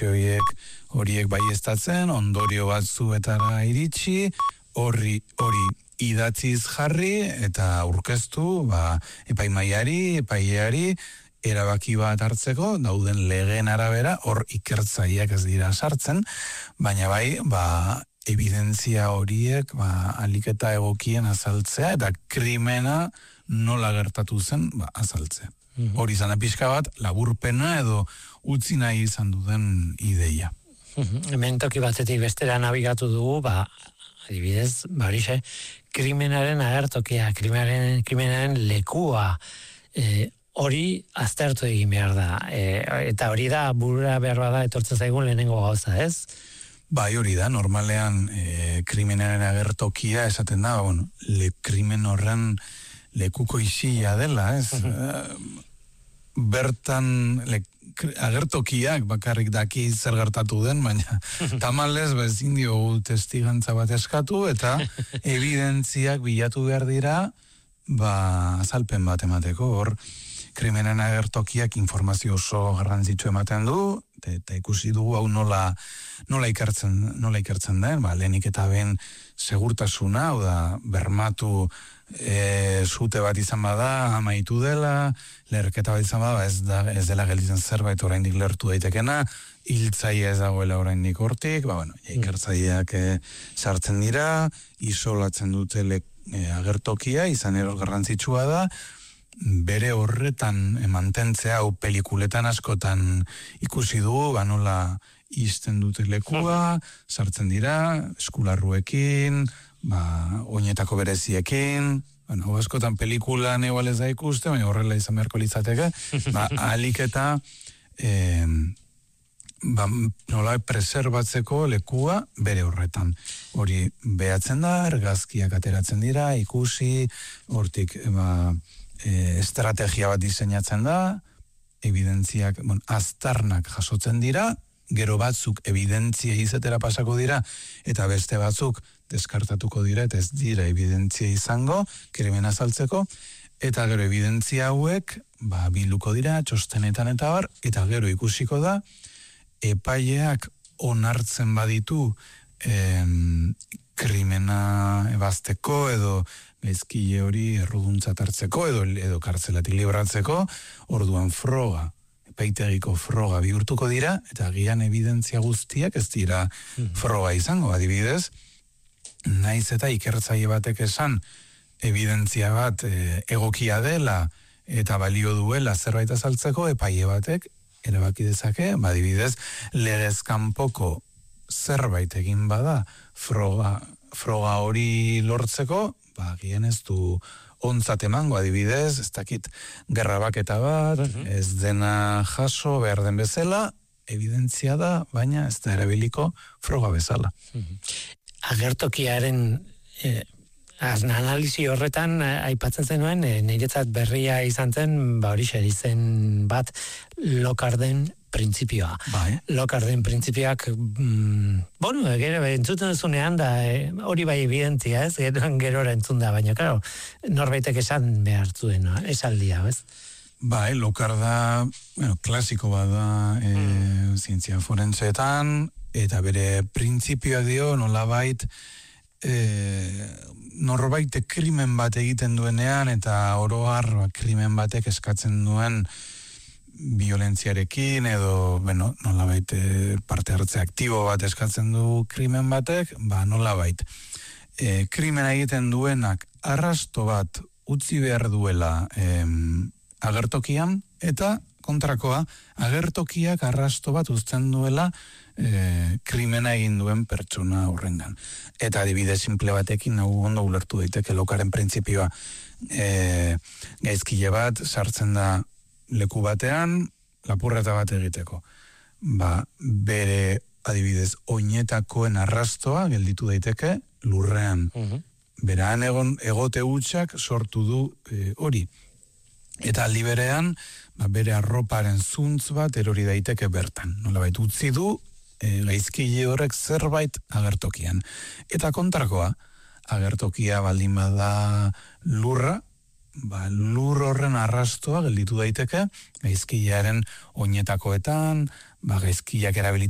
informazio horiek baieztatzen, ondorio batzuetara iritsi, hori idatziz jarri eta aurkeztu epaileari erabaki bat hartzeko, dauden legeen arabera, hor ikertzaileak ez dira sartzen, baina evidentzia horiek ahalik eta egokien azaltzea eta krimena nola gertatu zen azaltzea. Hori izan da pixka bat, laburpena edo utzi nahi izan duten ideia. Hemen toki batetik bestera nabigatu dugu, adibidez, krimenaren agertokia, krimenaren lekua, hori aztertu egin behar da. Eta hori da, burura behar bada etortzen zaigun lehenengo gauza, ez? Bai, hori da, normalean krimenaren agertokia esaten da, krimen horren lekuko isila dela, ez? Bertan agertokiak bakarrik daki zer gertatu den, baina tamalez ezin diogu testigantza bat eskatu eta evidentziak bilatu behar dira azalpen bat emateko. Hor krimenen agertokiak informazio oso garrantzitsu ematen du eta ikusi dugu hau nola ikertzen den, lehenik eta ben segurtasuna, hau da bermatu zute bat izan bada, amaitu dela, leherketa bat izan bada, ez dela gelditzen zerbait oraindik lertu daitekena, hiltzaile ez dagoela oraindik hortik, ikertzaileak sartzen dira, isolatzen dute agertokia, izan ero garrantzitsua da, bere horretan mantentzea, hau pelikuletan askotan ikusi dugu, nola izten dute lekua, sartzen dira, eskularruekin, oinetako bereziekin, askotan pelikulan egual ez da ikuste, baina horrela izan beharko litzateke, ahalik eta nola preserbatzeko lekua bere horretan. Hori behatzen da, argazkiak ateratzen dira, ikusi, hortik estrategia bat diseinatzen da, evidentziak, aztarnak jasotzen dira, gero batzuk evidentzia izetera pasako dira, eta beste batzuk deskartatuko dira, eta ez dira evidentzia izango, krimen azaltzeko, eta gero evidentzia hauek, bilduko dira, txostenetan eta gero ikusiko da, epaileak onartzen baditu krimena ebazteko, edo gaizkile hori erruduntzat hartzeko, edo kartzelatik libratzeko, orduan froga, epaitegiko froga bihurtuko dira, eta gian evidentzia guztiak ez dira froga izango, adibidez, naiz eta ikertzaile batek esan evidentzia bat egokia dela eta balio duela zerbait azaltzeko, epaile batek erabaki dezake, adibidez, legez kanpoko zerbait egin bada froga hori lortzeko, gian ez du ontzat emango, adibidez, ez dakit gerrabaketa bat, ez dena jaso behar den bezala, evidentzia da, baina ez da erabiliko froga bezala. Agertokiaren analizi horretan aipatzen zenuen, niretzat berria izan zen, horixe dizen bat, Locarden printzipioa. Locarden printzipioak, gero entzuten zunean da, hori bai evidentzia, ez? Gerora entzun da, baina, claro, norbaitek esan behar zuen, esaldia, ez? Locarda, klasiko bada zientzia forentseetan, eta bere printzipioak dio, nolabait, norbaitek krimen bat egiten duenean, eta oroar krimen batek eskatzen duen violentziarekin, edo, nolabait parte hartze aktibo bat eskatzen du krimen batek, nolabait. Krimena egiten duenak arrasto bat utzi behar duela agertokian, eta kontrakoa, agertokiak arrasto bat uzten duela krimena egin duen pertsona horrengan. Eta adibide simple batekin ondo ulertu daiteke Lokaren printzipioa, gaizkile bat sartzen da leku batean lapurreta bat egiteko. Bere adibidez oinetakoen arrastoa gelditu daiteke lurrean. Beraan egote hutsak sortu du hori. Eta aldi berean, bere arroparen zuntz bat erori daiteke bertan. Nolabait utzi du gaizkile horrek zerbait agertokian. Eta kontrakoa, agertokia baldin bada lurra, lur horren arrastoa gelditu daiteke gaizkilearen oinetakoetan, gaizkileak erabilitu